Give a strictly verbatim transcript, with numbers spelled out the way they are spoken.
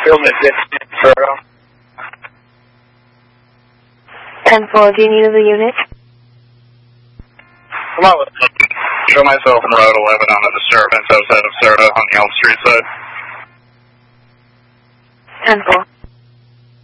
Field at fifteen, Serta. ten four, do you need the unit? Come on, let's show myself in Road eleven on a disturbance outside of Serta on the Elm Street side. ten four.